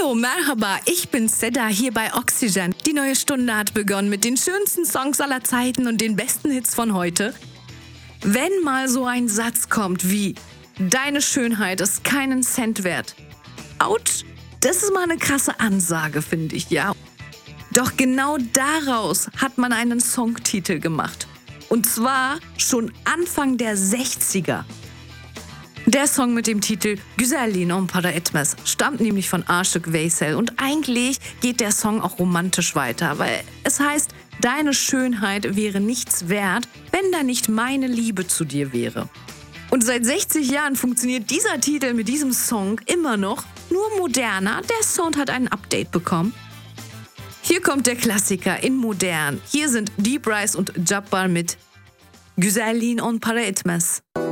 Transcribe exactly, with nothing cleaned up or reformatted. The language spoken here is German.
Hallo, merhaba, ich bin Seda hier bei Oxygen. Die neue Stunde hat begonnen mit den schönsten Songs aller Zeiten und den besten Hits von heute. Wenn mal so ein Satz kommt wie „Deine Schönheit ist keinen Cent wert“. Autsch, das ist mal eine krasse Ansage, finde ich, ja. Doch genau daraus hat man einen Songtitel gemacht. Und zwar schon Anfang der sechziger. Der Song mit dem Titel Güzelliğin on para etmez stammt nämlich von Aşık Veysel und eigentlich geht der Song auch romantisch weiter, weil es heißt, deine Schönheit wäre nichts wert, wenn da nicht meine Liebe zu dir wäre. Und seit sechzig Jahren funktioniert dieser Titel mit diesem Song immer noch, nur moderner. Der Sound hat ein Update bekommen. Hier kommt der Klassiker in modern. Hier sind Deep Rise und Jabbar mit Güzelliğin on para etmez.